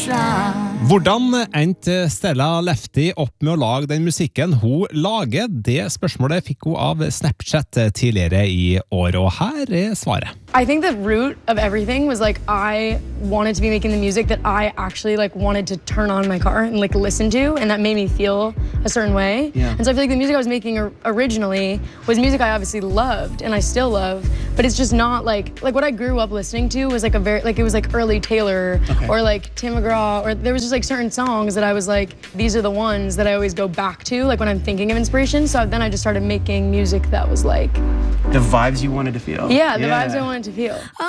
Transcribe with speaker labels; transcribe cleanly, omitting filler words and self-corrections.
Speaker 1: Hvordan endte Stella Lefty opp med å lage den musikken hun lager? Det spørsmålet fikk hun av Snapchat tidligere i år, og her svaret.
Speaker 2: I think the root of everything was like I wanted to be making the music that I actually like wanted to turn on my car and like listen to, and that made me feel a certain way. And so I feel like the music I was making originally was music I obviously loved and I still love, but it's just not like what I grew up listening to was like a very like it was like early Taylor or like Tim McGraw, or there was just like certain songs that I was like, these are the ones that I always go back to like when I'm thinking of inspiration. So then I just started making music that was like
Speaker 3: the vibes you wanted to feel.
Speaker 2: Yeah, the vibes I wanted to feel.